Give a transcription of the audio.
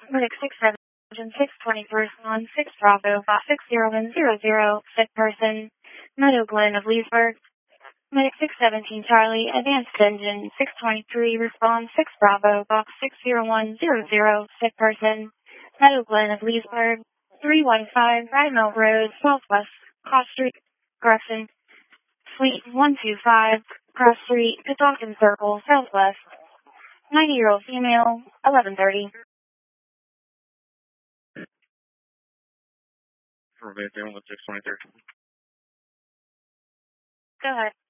Medic 67, 623 on 6 Bravo, 6000, sick person, Meadow Glen of Leesburg. Medic 617 Charlie, advanced engine 623, respond 6 Bravo, box 60100, sick person, Meadow Glen of Leesburg, 315 Rye Mill Road, Southwest, Cross Street, correction, Suite 125, Cross Street, Catoctin Circle, Southwest, 90-year-old female, 1130. For Van 623. Go ahead.